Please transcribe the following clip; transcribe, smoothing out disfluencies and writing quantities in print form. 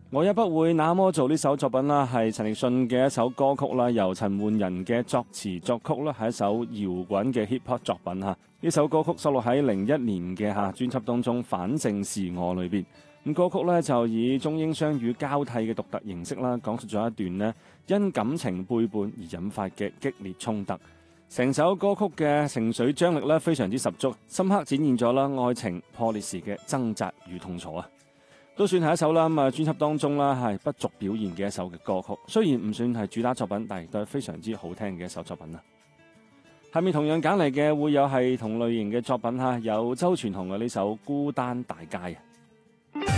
我也不會那麼做呢首作品啦，係陳奕迅嘅一首歌曲啦，由陳奐仁嘅作詞作曲啦，係一首搖滾嘅 hip hop 作品嚇。呢首歌曲收錄喺01年嘅專輯當中《反正是我》裏邊。咁歌曲呢，就以中英雙語交替嘅獨特形式啦，講述咗一段呢因感情背叛而引發嘅激烈衝突。成首歌曲嘅情緒張力呢，非常之十足，深刻展現咗啦愛情破裂時嘅掙扎與痛楚啊！都算係一首啦，咁啊專輯當中啦係不俗表現嘅一首嘅歌曲，雖然唔算係主打作品，但係都係非常之好聽嘅一首作品啦。下面同樣揀嚟嘅會有係同類型嘅作品嚇，有周傳雄嘅呢首《孤單大街》。